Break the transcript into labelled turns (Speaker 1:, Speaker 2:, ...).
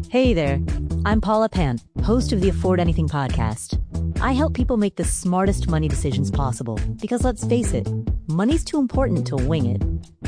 Speaker 1: Hey there, I'm Paula Pant, host of the Afford Anything podcast. I help people make the smartest money decisions possible because let's face it, money's too important to wing it.